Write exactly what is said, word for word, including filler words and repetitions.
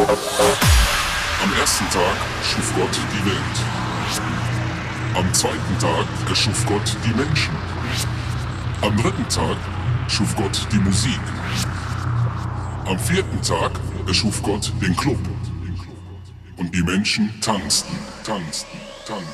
Am ersten Tag schuf Gott die Welt. Am zweiten Tag erschuf Gott die Menschen. Am dritten Tag schuf Gott die Musik. Am vierten Tag erschuf Gott den Club. Und die Menschen tanzten, tanzten, tanzten.